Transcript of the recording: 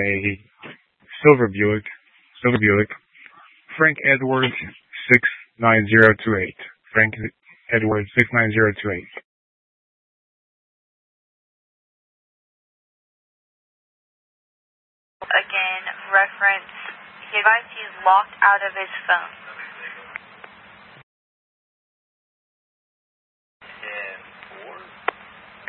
a silver Buick. Silver Buick. Frank Edwards 69028. Frank Edwards 69028. Again, reference, he advised he's locked out of his phone.